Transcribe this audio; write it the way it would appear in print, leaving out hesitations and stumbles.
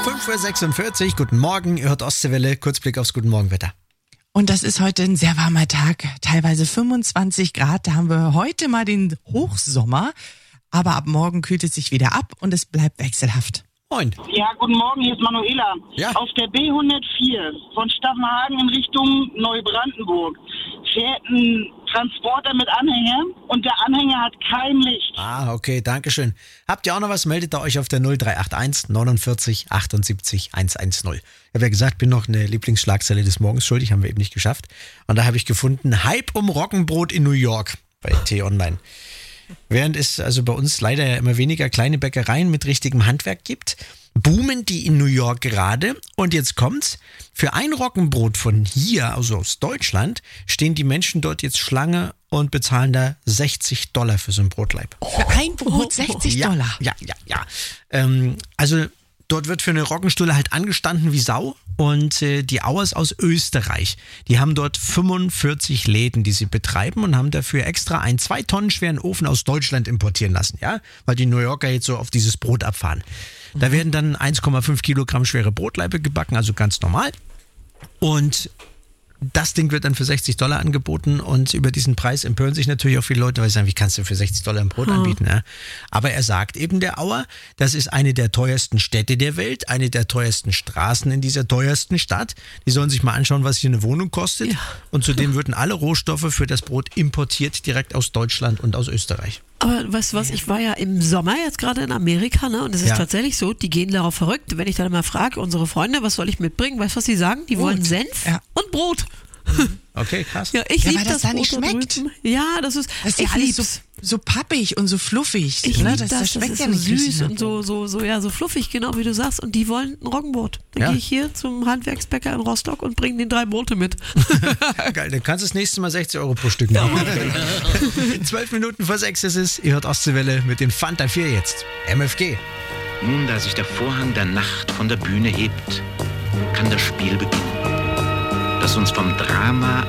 5:46 Uhr, guten Morgen, ihr hört Ostseewelle, Kurzblick aufs Guten Morgen-Wetter. Und das ist heute ein sehr warmer Tag, teilweise 25 Grad. Da haben wir heute mal den Hochsommer, aber ab morgen kühlt es sich wieder ab und es bleibt wechselhaft. Moin. Ja, guten Morgen, hier ist Manuela. Ja. Auf der B104 von Staffenhagen in Richtung Neubrandenburg fährt ein Transporter mit Anhänger und der Anhänger hat kein Licht. Ah, okay, dankeschön. Habt ihr auch noch was, meldet ihr euch auf der 0381 49 78 110. Ich habe ja gesagt, bin noch eine Lieblingsschlagzeile des Morgens schuldig, haben wir eben nicht geschafft. Und da habe ich gefunden, Hype um Roggenbrot in New York bei T-Online. Während es also bei uns leider ja immer weniger kleine Bäckereien mit richtigem Handwerk gibt, boomen die in New York gerade. Und jetzt kommt's, für ein Roggenbrot von hier, also aus Deutschland, stehen die Menschen dort jetzt Schlange und bezahlen da $60 für so ein Brotleib. Für ein Brot $60? Ja. Also dort wird für eine Roggenstulle halt angestanden wie Sau. Und die Auer ist aus Österreich. Die haben dort 45 Läden, die sie betreiben und haben dafür extra einen 2 Tonnen schweren Ofen aus Deutschland importieren lassen, ja, weil die New Yorker jetzt so auf dieses Brot abfahren. Da werden dann 1,5 Kilogramm schwere Brotlaibe gebacken, also ganz normal. Und das Ding wird dann für $60 angeboten und über diesen Preis empören sich natürlich auch viele Leute, weil sie sagen, wie kannst du für $60 ein Brot anbieten? Ja? Aber er sagt eben, der Auer, das ist eine der teuersten Städte der Welt, eine der teuersten Straßen in dieser teuersten Stadt. Die sollen sich mal anschauen, was hier eine Wohnung kostet. Ja. Und zudem würden alle Rohstoffe für das Brot importiert, direkt aus Deutschland und aus Österreich. Aber weißt du was, ich war ja im Sommer jetzt gerade in Amerika, ne? Und es ist tatsächlich so, die gehen darauf verrückt. Wenn ich dann mal frage, unsere Freunde, was soll ich mitbringen? Weißt du, was die sagen? Die wollen Senf und Brot. Okay, krass. Ja, ich liebe weil das da nicht Brot schmeckt. drüben. Ja, das ist ja alles so pappig und so fluffig. Ich ne? lieb das schmeckt ist ja so nicht süß richtig. und so fluffig, genau wie du sagst. Und die wollen ein Roggenbrot. Dann gehe ich hier zum Handwerksbäcker in Rostock und bringe den 3 Brote mit. Geil, dann kannst du das nächste Mal 60 Euro pro Stück machen. 12 Minuten vor 6 ist es. Ihr hört Ostseewelle mit den Fanta 4 jetzt. MFG. Nun, da sich der Vorhang der Nacht von der Bühne hebt, kann das Spiel beginnen, das uns vom Drama